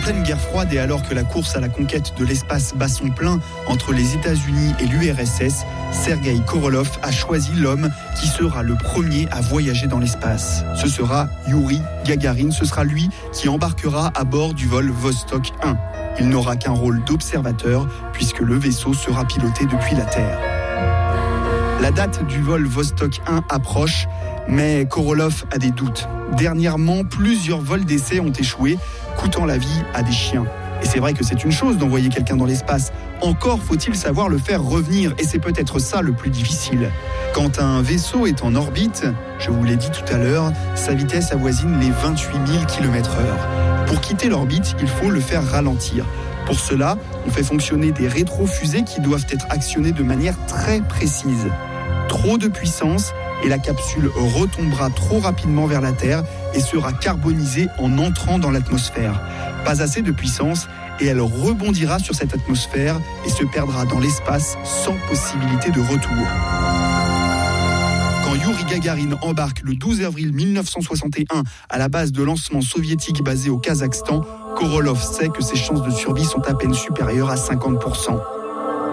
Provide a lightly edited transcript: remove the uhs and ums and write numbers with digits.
pleine guerre froide et alors que la course à la conquête de l'espace bat son plein entre les États-Unis et l'URSS, Sergueï Korolev a choisi l'homme qui sera le premier à voyager dans l'espace. Ce sera Youri Gagarin, ce sera lui qui embarquera à bord du vol Vostok 1. Il n'aura qu'un rôle d'observateur puisque le vaisseau sera piloté depuis la Terre. La date du vol Vostok 1 approche, mais Korolev a des doutes. Dernièrement, plusieurs vols d'essai ont échoué, coûtant la vie à des chiens. Et c'est vrai que c'est une chose d'envoyer quelqu'un dans l'espace. Encore faut-il savoir le faire revenir, et c'est peut-être ça le plus difficile. Quand un vaisseau est en orbite, je vous l'ai dit tout à l'heure, sa vitesse avoisine les 28 000 km/h. Pour quitter l'orbite, il faut le faire ralentir. Pour cela, on fait fonctionner des rétrofusées qui doivent être actionnées de manière très précise. Trop de puissance et la capsule retombera trop rapidement vers la Terre et sera carbonisée en entrant dans l'atmosphère. Pas assez de puissance et elle rebondira sur cette atmosphère et se perdra dans l'espace sans possibilité de retour. Quand Youri Gagarin embarque le 12 avril 1961 à la base de lancement soviétique basée au Kazakhstan, Korolev sait que ses chances de survie sont à peine supérieures à 50%.